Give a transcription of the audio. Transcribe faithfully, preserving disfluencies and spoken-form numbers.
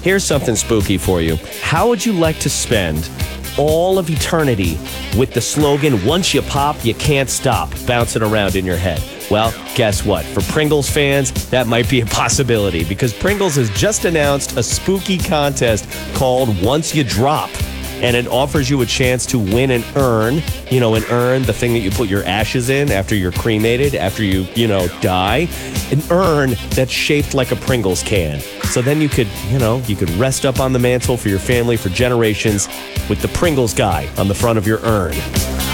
Here's something spooky for you. How would you like to spend all of eternity with the slogan, once you pop, you can't stop, bouncing around in your head? Well, guess what? For Pringles fans, that might be a possibility because Pringles has just announced a spooky contest called Once You Drop. And it offers you a chance to win an urn. You know, an urn, the thing that you put your ashes in after you're cremated, after you, you know, die. An urn that's shaped like a Pringles can. So then you could, you know, you could rest up on the mantle for your family for generations with the Pringles guy on the front of your urn.